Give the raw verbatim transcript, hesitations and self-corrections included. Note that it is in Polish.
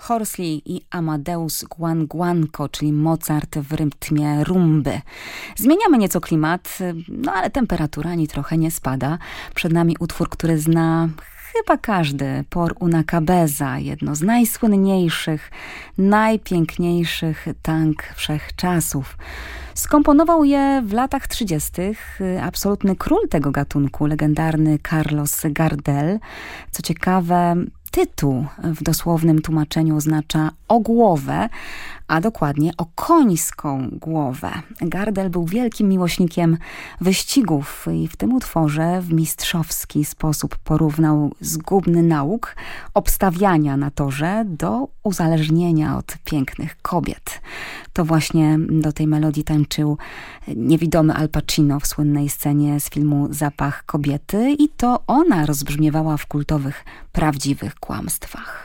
Horsley i Amadeus Guanguanco, czyli Mozart w rytmie rumby. Zmieniamy nieco klimat, no ale temperatura ani trochę nie spada. Przed nami utwór, który zna chyba każdy, Por una cabeza, jedno z najsłynniejszych, najpiękniejszych tang wszechczasów. Skomponował je w latach trzydziestych absolutny król tego gatunku, legendarny Carlos Gardel. Co ciekawe, tytuł w dosłownym tłumaczeniu oznacza o głowę, a dokładnie o końską głowę. Gardel był wielkim miłośnikiem wyścigów i w tym utworze w mistrzowski sposób porównał zgubny nauk obstawiania na torze do uzależnienia od pięknych kobiet. To właśnie do tej melodii tańczył niewidomy Al Pacino w słynnej scenie z filmu Zapach kobiety i to ona rozbrzmiewała w kultowych, prawdziwych kłamstwach.